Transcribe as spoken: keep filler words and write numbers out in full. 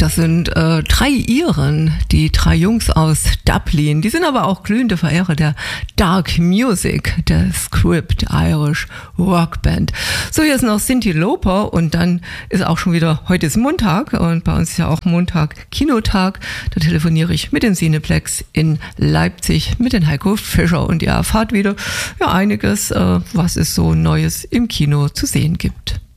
Das sind äh, drei Iren, die drei Jungs aus Dublin. Die sind aber auch glühende Verehrer der Dark Music, der Script Irish Rockband. So, hier ist noch Cyndi Lauper und dann ist auch schon wieder, heute ist Montag und bei uns ist ja auch Montag Kinotag. Da telefoniere ich mit den Cineplex in Leipzig mit den Heiko Fischer und ihr erfahrt wieder ja einiges, äh, was es so Neues im Kino zu sehen gibt.